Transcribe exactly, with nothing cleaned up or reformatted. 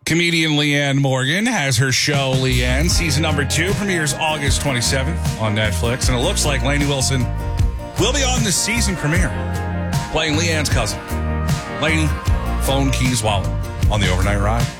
Comedian Leanne Morgan has her show, Leanne. Season number two premieres August twenty-seventh on Netflix. And it looks like Lainey Wilson will be on the season premiere, playing Leanne's cousin. Lainey, phone, keys, wallet on the overnight ride.